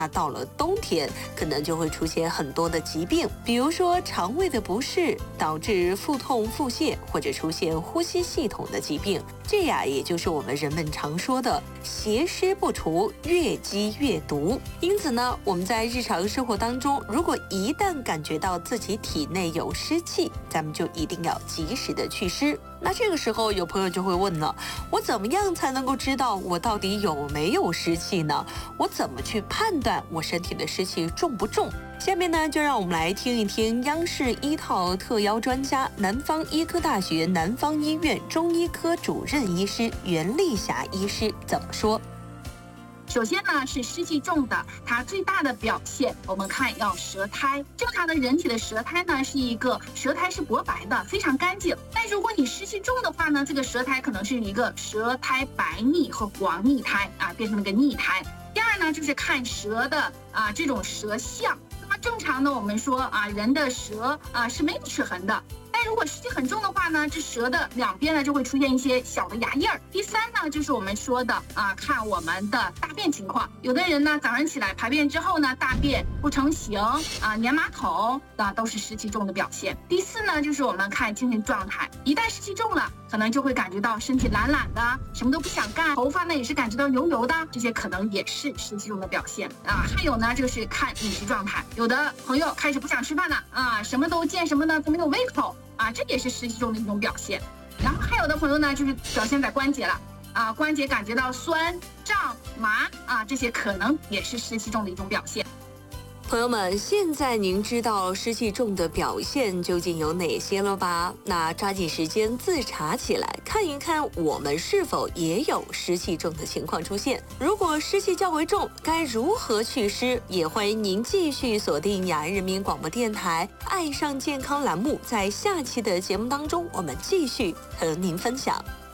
那到了冬天，可能就会出现很多的疾病，比如说肠胃的不适，导致腹痛、腹泻，或者出现呼吸系统的疾病。这呀，也就是我们人们常说的邪湿不除，越积越毒。因此呢，我们在日常生活当中，如果一旦感觉到自己体内有湿气，咱们就一定要及时的祛湿。那这个时候，有朋友就会问了，我怎么样才能够知道我到底有没有湿气呢？我怎么去判断我身体的湿气重不重？下面呢，就让我们来听一听央视一套特邀专家、南方医科大学南方医院中医科主任医师袁丽霞医师怎么说。 首先呢，是湿气重的，它最大的表现，我们看要舌苔。正常的人体的舌苔呢，舌苔是薄白的，非常干净。但如果你湿气重的话呢，这个舌苔可能是一个舌苔白腻和黄腻苔变成了个腻苔。第二呢，就是看舌的这种舌象。那么正常的我们说人的舌是没有齿痕的。但如果湿气很重的话呢，这舌的两边呢就会出现一些小的牙印儿。第三呢，就是我们说的看我们的大便情况。有的人呢早上起来排便之后呢，大便不成形粘马桶都是湿气重的表现。第四呢，就是我们看精神状态，一旦湿气重了，可能就会感觉到身体懒懒的，什么都不想干，头发呢也是感觉到油油的，这些可能也是湿气重的表现还有呢，就是看饮食状态，有的朋友开始不想吃饭了什么都见什么呢都没有胃口这也是湿气重的一种表现。然后还有的朋友呢，就是表现在关节了关节感觉到酸胀麻这些可能也是湿气重的一种表现。 朋友们，现在您知道湿气重的表现究竟有哪些了吧？那抓紧时间自查起来，看一看我们是否也有湿气重的情况出现。如果湿气较为重，该如何祛湿？也欢迎您继续锁定雅安人民广播电台《爱上健康》栏目，在下期的节目当中，我们继续和您分享。